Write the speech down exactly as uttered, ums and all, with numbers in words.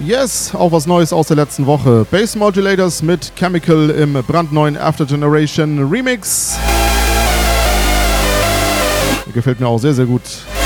Yes, auch was Neues aus der letzten Woche. Bass Modulators mit Chemical im brandneuen After Generation Remix. Gefällt mir auch sehr, sehr gut.